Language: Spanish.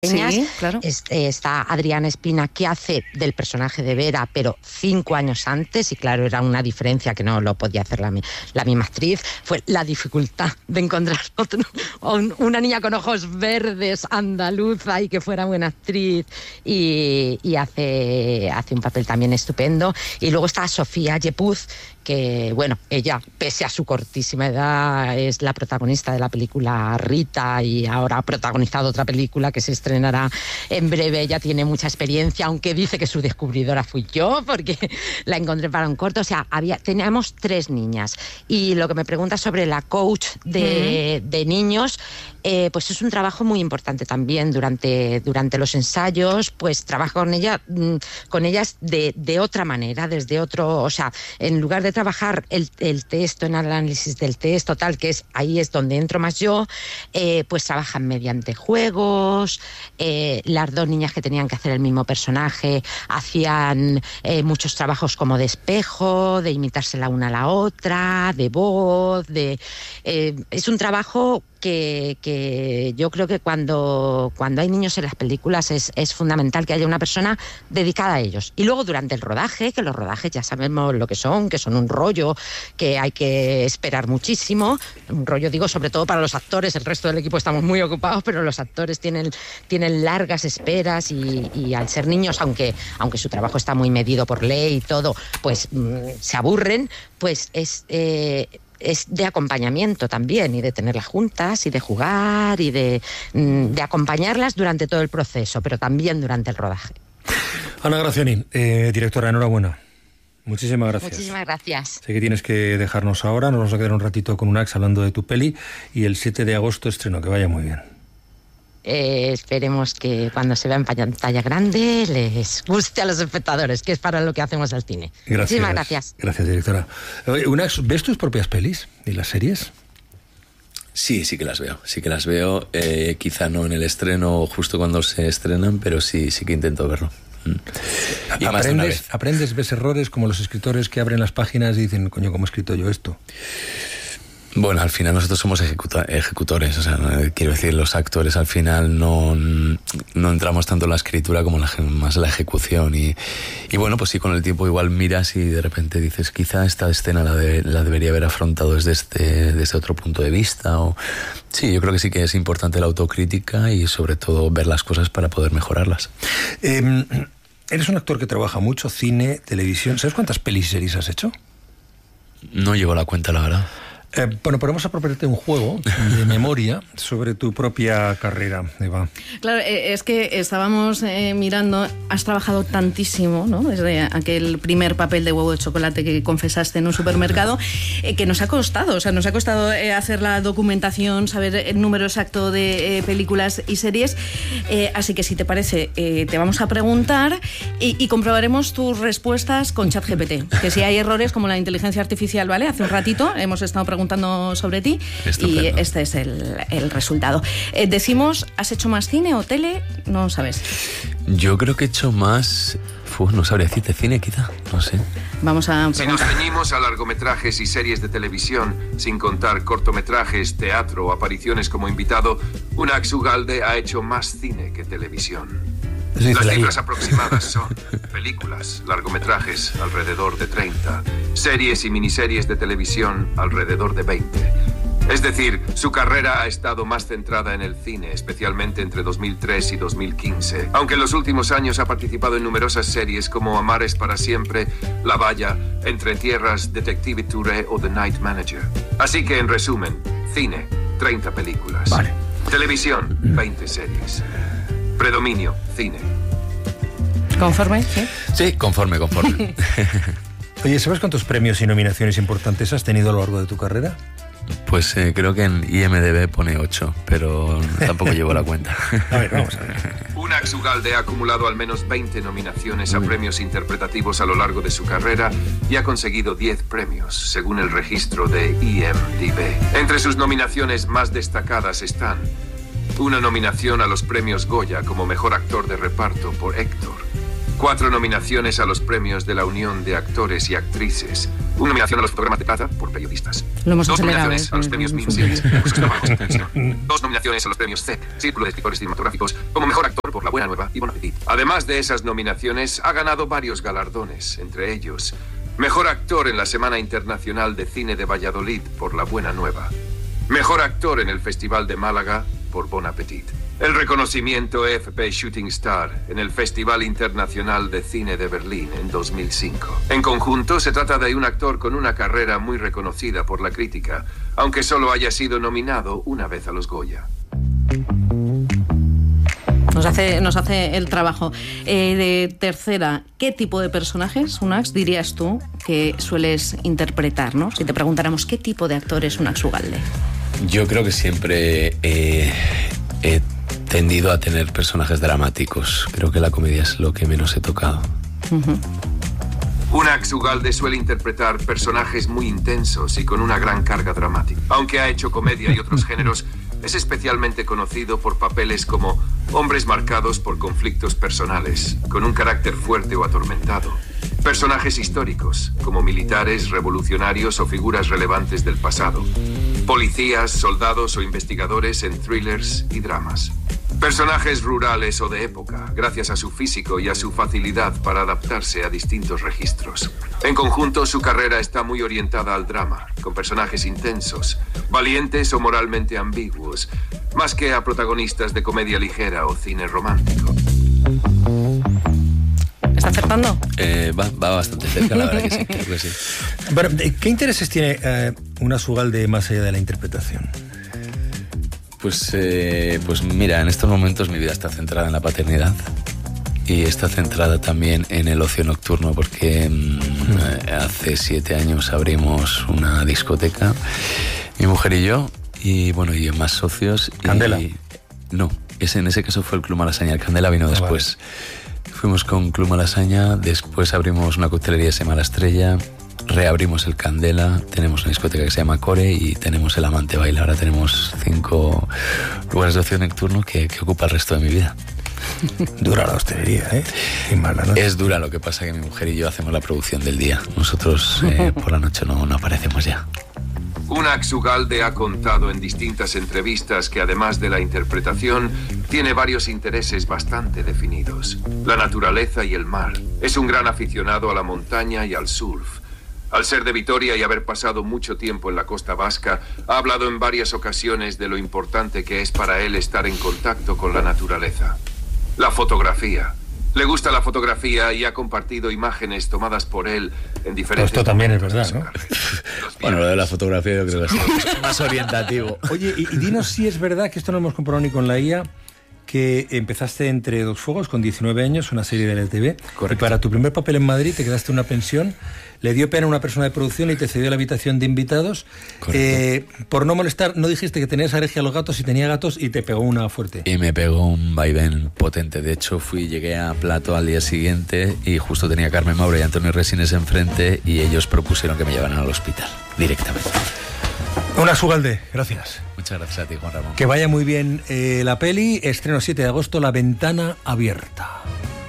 Sí, claro. Está Adriana Espina, que hace del personaje de Vera, pero 5 años antes, y claro, era una diferencia que no lo podía hacer la misma actriz. Fue la dificultad de encontrar una niña con ojos verdes, andaluza, y que fuera buena actriz, y hace un papel también estupendo. Y luego está Sofía Yepuz, que, bueno, ella, pese a su cortísima edad, es la protagonista de la película Rita, y ahora ha protagonizado otra película que se estrenará en breve. Ella tiene mucha experiencia, aunque dice que su descubridora fui yo, porque la encontré para un corto. O sea, teníamos 3 niñas. Y lo que me preguntas sobre la coach de niños, pues es un trabajo muy importante también. Durante los ensayos, pues trabajo con ellas de otra manera, desde otro, o sea, en lugar de trabajar el texto, en el análisis del texto, tal, ahí es donde entro más yo, pues trabajan mediante juegos. Las 2 niñas que tenían que hacer el mismo personaje hacían muchos trabajos como de espejo, de imitarse la una a la otra, de voz, es un trabajo que yo creo que cuando hay niños en las películas es fundamental que haya una persona dedicada a ellos. Y luego durante el rodaje, que los rodajes ya sabemos lo que son un rollo, que hay que esperar muchísimo. Un rollo, digo, sobre todo para los actores. El resto del equipo estamos muy ocupados, pero los actores tienen largas esperas, y al ser niños, aunque su trabajo está muy medido por ley y todo, pues se aburren, pues es de acompañamiento también, y de tenerlas juntas, y de jugar, y de acompañarlas durante todo el proceso, pero también durante el rodaje. Ana Graziani, directora, enhorabuena. Muchísimas gracias. Muchísimas gracias. Sé que tienes que dejarnos ahora, nos vamos a quedar un ratito con Unax hablando de tu peli, y el 7 de agosto estreno, que vaya muy bien. Esperemos que cuando se vea en pantalla grande les guste a los espectadores, que es para lo que hacemos al cine. Gracias. Muchísimas gracias. Gracias, directora. Unax, ¿ves tus propias pelis y las series? Sí que las veo. Quizá no en el estreno justo cuando se estrenan, pero sí que intento verlo. Y ¿Aprendes, ves errores como los escritores que abren las páginas y dicen, coño, ¿cómo he escrito yo esto? Bueno, al final nosotros somos ejecutores, o sea, quiero decir, los actores al final no entramos tanto en la escritura como más en la ejecución, y bueno, pues sí, con el tiempo igual miras y de repente dices, quizá esta escena la debería haber afrontado desde otro punto de vista, sí, yo creo que sí que es importante la autocrítica y sobre todo ver las cosas para poder mejorarlas. Eres un actor que trabaja mucho, cine, televisión. ¿Sabes cuántas pelis y series has hecho? No llevo la cuenta, la verdad. Bueno, pero vamos a proponerte un juego de memoria sobre tu propia carrera, Eva. Claro, es que estábamos mirando, has trabajado tantísimo, ¿no? Desde aquel primer papel de huevo de chocolate que confesaste en un supermercado, que nos ha costado, hacer la documentación, saber el número exacto de películas y series. Así que si te parece, te vamos a preguntar y comprobaremos tus respuestas con ChatGPT. Que si hay errores como la inteligencia artificial, ¿vale? Hace un ratito hemos estado preguntando sobre ti. Estupendo. Y este es el resultado. Decimos, ¿has hecho más cine o tele? No sabes. Yo creo que he hecho más... no sabría decirte, cine quizá, no sé. Vamos a... Si nos ceñimos a largometrajes y series de televisión, sin contar cortometrajes, teatro o apariciones como invitado, Unax Ugalde ha hecho más cine que televisión. Las cifras aproximadas son películas, largometrajes, alrededor de 30, series y miniseries de televisión, alrededor de 20. Es decir, su carrera ha estado más centrada en el cine, especialmente entre 2003 y 2015, aunque en los últimos años ha participado en numerosas series como Amar es para siempre, La Valla, Entre Tierras, Detective Touré o The Night Manager. Así que, en resumen, cine, 30 películas. Vale. Televisión, 20 series. Predominio, cine. ¿Conforme? Sí. Sí, conforme. Oye, ¿sabes cuántos premios y nominaciones importantes has tenido a lo largo de tu carrera? Pues creo que en IMDb pone 8, pero tampoco llevo la cuenta. A ver, vamos a ver. Unax Ugalde ha acumulado al menos 20 nominaciones a premios interpretativos a lo largo de su carrera y ha conseguido 10 premios, según el registro de IMDb. Entre sus nominaciones más destacadas están una nominación a los premios Goya como mejor actor de reparto por Héctor, 4 nominaciones a los premios de la Unión de Actores y Actrices. 1 nominación a los fotogramas de plata por periodistas. 2 nominaciones a los premios Mimseries por sus trabajos de televisión. 2 nominaciones a los premios CEP, Círculo de Escritores Cinematográficos, como mejor actor por La Buena Nueva y Bon Appetit. Además de esas nominaciones, ha ganado varios galardones, entre ellos mejor actor en la Semana Internacional de Cine de Valladolid por La Buena Nueva. Mejor actor en el Festival de Málaga por Bon Appetit. El reconocimiento FP Shooting Star en el Festival Internacional de Cine de Berlín en 2005. En conjunto, se trata de un actor con una carrera muy reconocida por la crítica, aunque solo haya sido nominado una vez a los Goya. Nos hace el trabajo. De tercera, ¿qué tipo de personajes, Unax, dirías tú que sueles interpretar, ¿no? Si te preguntáramos qué tipo de actor es Unax Ugalde. Yo creo que siempre he tendido a tener personajes dramáticos. Creo que la comedia es lo que menos he tocado. Unax Ugalde suele interpretar personajes muy intensos y con una gran carga dramática. Aunque ha hecho comedia y otros géneros, es especialmente conocido por papeles como hombres marcados por conflictos personales, con un carácter fuerte o atormentado. Personajes históricos, como militares, revolucionarios o figuras relevantes del pasado. Policías, soldados o investigadores en thrillers y dramas. Personajes rurales o de época, gracias a su físico y a su facilidad para adaptarse a distintos registros. En conjunto, su carrera está muy orientada al drama, con personajes intensos, valientes o moralmente ambiguos, más que a protagonistas de comedia ligera o cine romántico. ¿Está acertando? Va bastante cerca, la verdad que sí, creo que sí. Bueno, ¿qué intereses tiene Unax Ugalde más allá de la interpretación? Pues mira, en estos momentos mi vida está centrada en la paternidad y está centrada también en el ocio nocturno, porque hace 7 años abrimos una discoteca, mi mujer y yo, y bueno, y más socios. ¿Candela? No, en ese caso fue el Club Malasaña, el Candela vino después. Vale. Fuimos con Club Malasaña, después abrimos una coctelería que se llama La Estrella, reabrimos el Candela, tenemos una discoteca que se llama Core y tenemos el Amante Baile. Ahora tenemos 5 lugares de ocio nocturno que ocupa el resto de mi vida. Dura la hostelería, ¿eh? Es dura, lo que pasa que mi mujer y yo hacemos la producción del día. Nosotros por la noche no aparecemos ya. Unax Ugalde ha contado en distintas entrevistas que además de la interpretación, tiene varios intereses bastante definidos. La naturaleza y el mar. Es un gran aficionado a la montaña y al surf. Al ser de Vitoria y haber pasado mucho tiempo en la costa vasca, ha hablado en varias ocasiones de lo importante que es para él estar en contacto con la naturaleza. La fotografía. Le gusta la fotografía y ha compartido imágenes tomadas por él en diferentes... Esto también es verdad, ¿no? Bueno, lo de la fotografía yo creo que es más orientativo. Oye, y dinos si es verdad, que esto no hemos comprobado ni con la IA, que empezaste Entre dos fuegos con 19 años, una serie de la LTV. Correcto. Y para tu primer papel en Madrid te quedaste en una pensión, le dio pena a una persona de producción y te cedió la habitación de invitados. Por no molestar, no dijiste que tenías alergia a los gatos y tenía gatos y te pegó una fuerte. Y me pegó un vaivén potente. De hecho, llegué a Plato al día siguiente y justo tenía a Carmen Maura y Antonio Resines enfrente y ellos propusieron que me llevaran al hospital directamente. Unax Ugalde, gracias. Muchas gracias a ti, Juan Ramón. Que vaya muy bien la peli. Estreno 7 de agosto, La Ventana Abierta.